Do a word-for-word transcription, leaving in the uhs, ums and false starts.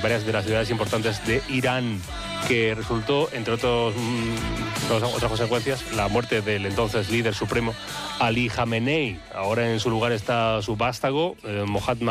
varias de las ciudades importantes de Irán, que resultó, entre otros, mmm, otras consecuencias, la muerte del entonces líder supremo Ali Jamenei. Ahora en su lugar está su vástago, eh, Mohammad